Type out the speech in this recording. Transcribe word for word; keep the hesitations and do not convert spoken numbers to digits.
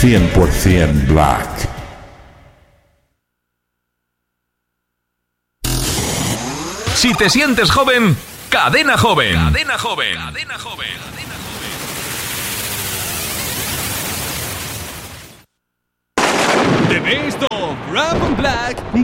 cien por ciento Black. Si te sientes joven, Cadena Joven. Cadena Joven. Cadena Joven. The best of Rap and Black